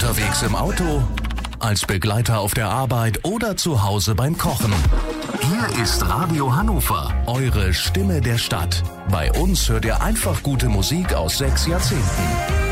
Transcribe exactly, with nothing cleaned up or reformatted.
Unterwegs im Auto, als Begleiter auf der Arbeit oder zu Hause beim Kochen. Hier ist Radio Hannover, eure Stimme der Stadt. Bei uns hört ihr einfach gute Musik aus sechs Jahrzehnten.